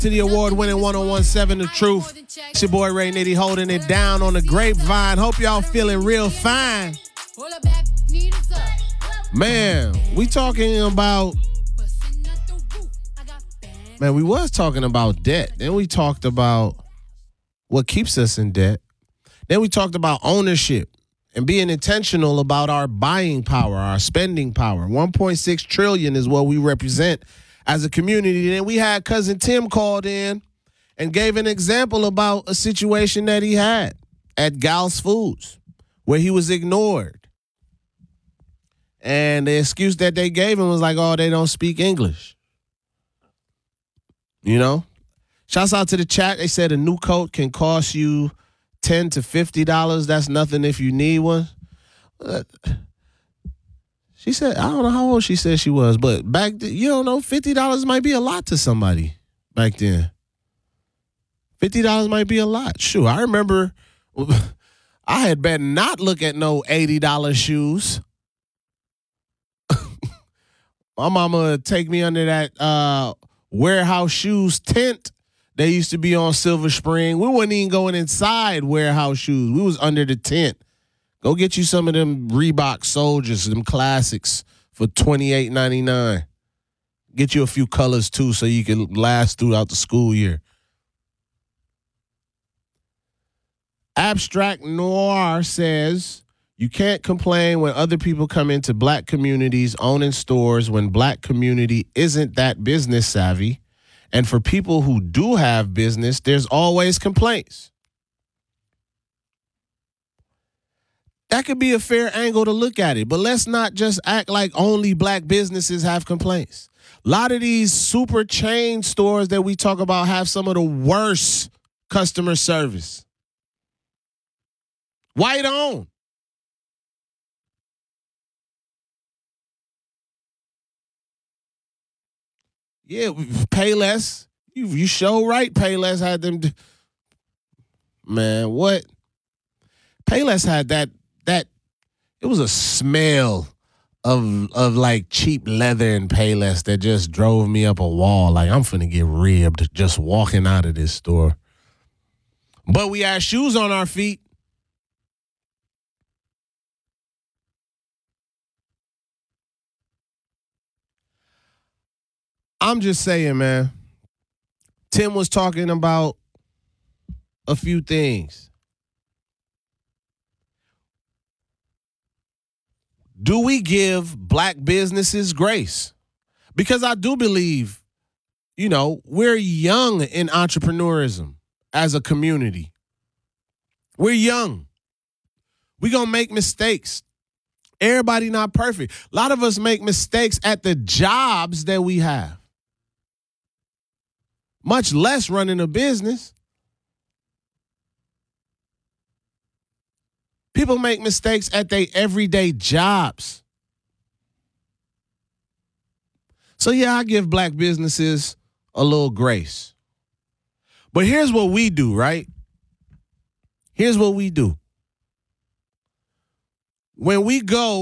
To the award-winning 1017 The Truth. It's your boy Ray Nitty holding it down on the grapevine. Hope y'all feeling real fine. Man, we talking about... Man, we was talking about debt. Then we talked about what keeps us in debt. Then we talked about ownership and being intentional about our buying power, our spending power. 1.6 trillion is what we represent as a community. Then we had Cousin Tim called in and gave an example about a situation that he had at Gal's Foods where he was ignored. And the excuse that they gave him was like, oh, they don't speak English. You know? Shouts out to the chat. They said a new coat can cost you $10 to $50. That's nothing if you need one. She said, I don't know how old she said she was, but back then, you don't know, $50 might be a lot to somebody back then. $50 might be a lot. Sure, I remember I had better not look at no $80 shoes. My mama would take me under that warehouse shoes tent. They used to be on Silver Spring. We wasn't even going inside warehouse shoes. We was under the tent. Go get you some of them Reebok Soldiers, them classics for $28.99. Get you a few colors too so you can last throughout the school year. Abstract Noir says, you can't complain when other people come into black communities owning stores when black community isn't that business savvy. And for people who do have business, there's always complaints. That could be a fair angle to look at it, but let's not just act like only black businesses have complaints. A lot of these super chain stores that we talk about have some of the worst customer service. White owned. Yeah, pay less. You show right. Payless had them. Man, what? Payless had that. It was a smell of like cheap leather and Payless that just drove me up a wall. Like I'm finna get ribbed just walking out of this store. But we had shoes on our feet. I'm just saying, man. Tim was talking about a few things. Do we give black businesses grace? Because I do believe, we're young in entrepreneurism as a community. We're young. We're going to make mistakes. Everybody not perfect. A lot of us make mistakes at the jobs that we have. Much less running a business. People make mistakes at their everyday jobs. So, yeah, I give black businesses a little grace. But here's what we do, right? Here's what we do. When we go